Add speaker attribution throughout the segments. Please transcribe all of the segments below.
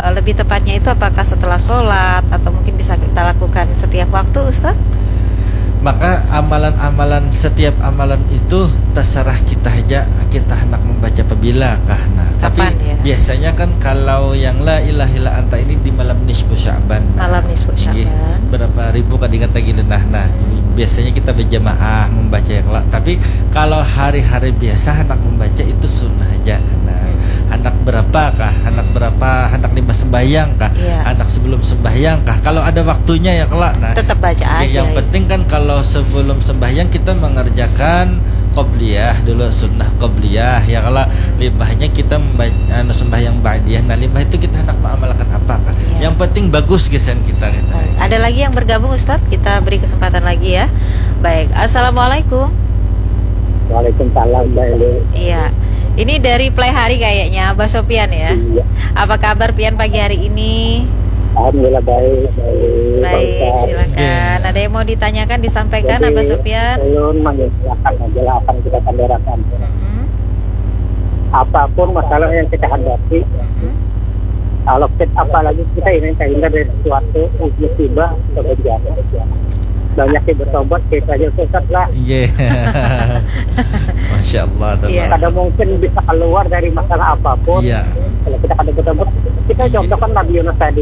Speaker 1: lebih tepatnya itu apakah setelah sholat atau mungkin bisa kita lakukan setiap waktu, Ustaz?
Speaker 2: Maka amalan-amalan, setiap amalan itu terserah kita aja, kita hendak membaca apabila-kah. Nah, tapi
Speaker 1: ya?
Speaker 2: biasanya kan kalau yang la ilaha illa anta ini di malam nisfu Sya'ban.
Speaker 1: Malam nisfu Sya'ban.
Speaker 2: Berapa ribu kadingan tagi nah. Biasanya kita berjamaah membaca yang la. Tapi kalau hari-hari biasa hendak membaca itu sunnah aja. Nah, hendak berapakah? Hendak lima sembahyang kah? Hendak sebelum sembahyang kah? Kalau ada waktunya ya kelak. Nah,
Speaker 1: tetap baca aja.
Speaker 2: Yang penting kan kalau sebelum sembahyang kita mengerjakan qobliyah dulu, sunnah qobliyah ya. Kalau limbahnya kita sembahyang ba'diyah. Nah, limbah itu kita hendak mengamalkan apakah? Yang penting bagus gesan kita.
Speaker 1: Ada lagi yang bergabung, Ustadz? Kita beri kesempatan lagi ya. Baik, assalamualaikum.
Speaker 3: Waalaikumsalam, Mbak Eli.
Speaker 1: Iya. Ini dari Play Hari kayaknya, Abah Sopian ya.
Speaker 3: Iya.
Speaker 1: Apa kabar Pian pagi hari ini?
Speaker 3: Alhamdulillah baik.
Speaker 1: Baik, silakan. Ada yang mau ditanyakan, disampaikan, Abah Sopian?
Speaker 3: Belum menjelaskan aja apa yang kita kandarakan. Apapun masalah yang kita hadapi, kalau kita, apalagi kita ingin terhindar dari sesuatu musibah atau bencana, banyak yang bertobat, kita aja sesat lah.
Speaker 2: Masya Allah.
Speaker 3: Kadang mungkin bisa keluar dari masalah apapun. Kalau kita kadang bertobat, kita contohkan Nabi Yunus tadi.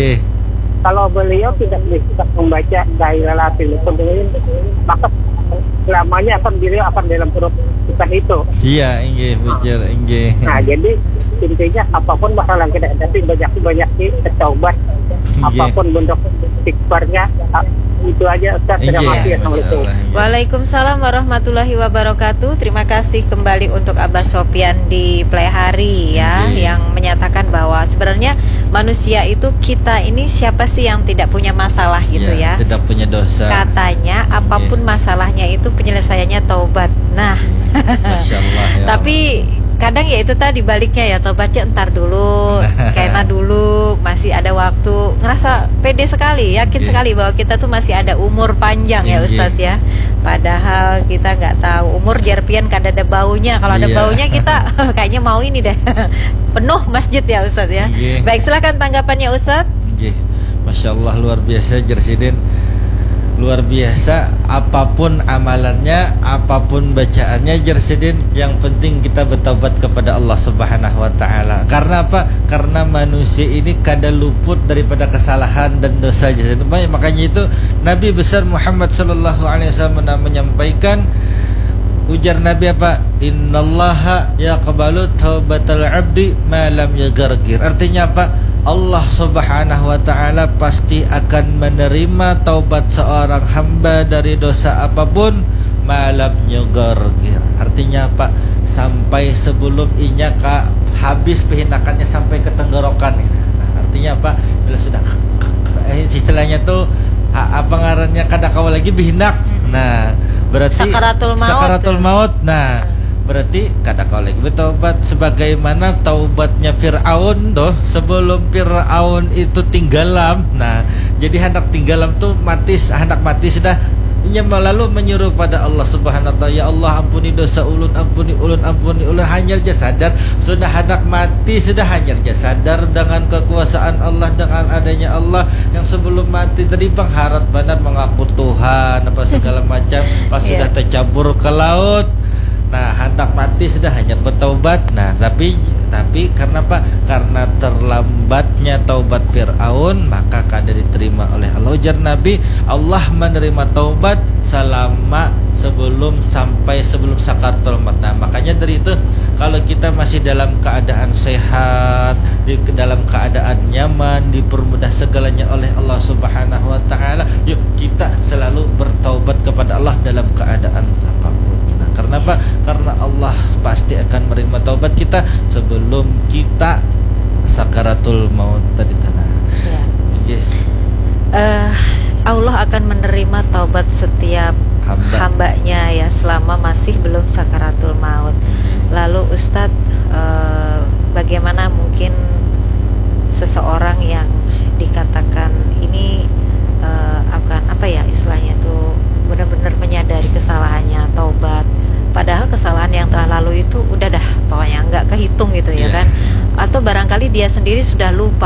Speaker 3: Kalau beliau tidak bisa membaca Dailatul Qadr, maka selamanya beliau akan dalam perut ikan itu.
Speaker 2: Betul.
Speaker 3: Nah, jadi intinya apapun masalah yang kita hadapi, banyak bertobat. Apapun bentuk istighfarnya, itu aja, Ustaz. Terima kasih. Assalamualaikum.
Speaker 1: Waalaikumsalam warahmatullahi wabarakatuh. Terima kasih kembali untuk Abah Sopian di Play Hari ya, yang menyatakan bahwa sebenarnya manusia itu, kita ini siapa sih yang tidak punya masalah gitu ya?
Speaker 2: Tidak punya dosa.
Speaker 1: Katanya apapun masalahnya itu penyelesaiannya taubat. Nah,
Speaker 2: Masya Allah, ya.
Speaker 1: Tapi kadang ya itu tadi baliknya ya, tobatnya entar dulu, kena dulu, masih ada waktu. Ngerasa pede sekali, yakin sekali bahwa kita tuh masih ada umur panjang ya Ustadz ya. Padahal kita nggak tahu umur jarpian kan ada baunya. Kalau ada baunya kita kayaknya mau ini deh penuh masjid ya Ustadz ya. Baik, silakan tanggapannya Ustadz.
Speaker 2: Masya Allah, luar biasa Jersidin. Luar biasa, apapun amalannya, apapun bacaannya Jersidin, yang penting kita bertaubat kepada Allah Subhanahu wa taala. Karena apa? Karena manusia ini kadang luput daripada kesalahan dan dosa Jersidin. Makanya itu Nabi besar Muhammad sallallahu alaihi wasallam menyampaikan, ujar Nabi apa? Innallaha yaqbalu taubatal abdi ma lam yagargir. Artinya apa? Allah Subhanahu wa taala pasti akan menerima taubat seorang hamba dari dosa apapun malam nyugargir. Artinya apa? Sampai sebelum inya habis pehinakannya sampai ke tenggorokan. Nah, artinya apa? Bila sudah istilahnya tuh apa ngarannya kadang lagi bihinak. Nah, berarti sakaratul maut. Nah, berarti kada kau lagi bertobat, sebagaimana taubatnya Fir'aun doh sebelum Fir'aun itu tinggalam. Nah, jadi hendak tinggalam tuh hendak mati sudah lalu menyuruh pada Allah Subhanahu wa taala, ya Allah ampuni dosa ulun, ampuni ulun, hanya dia sadar sudah hendak mati, sudah hanya dia sadar dengan kekuasaan Allah, dengan adanya Allah yang sebelum mati tadi pengharap benar mengaku Tuhan apa segala macam, pas sudah tercabur ke laut. Nah, hendak mati sudah hanya bertaubat. Nah, tapi karena apa? Karena terlambatnya taubat Fir'aun, maka kada diterima oleh Allah. Ujar Nabi, Allah menerima taubat selama sebelum sakaratul maut. Nah, makanya dari itu kalau kita masih dalam keadaan sehat, dalam keadaan nyaman, dipermudah segalanya oleh Allah Subhanahu wa taala, yuk kita selalu bertaubat kepada Allah dalam keadaan apapun. Karena apa? Karena Allah pasti akan menerima taubat kita sebelum kita sakaratul maut tadi tanah.
Speaker 1: Allah akan menerima taubat setiap hambanya ya selama masih belum sakaratul maut. Lalu Ustadz, bagaimana mungkin seseorang yang dikatakan ini akan apa ya istilahnya tuh benar-benar menyadari kesalahannya, taubat, padahal kesalahan yang telah lalu itu udah dah pokoknya nggak kehitung gitu ya kan, atau barangkali dia sendiri sudah lupa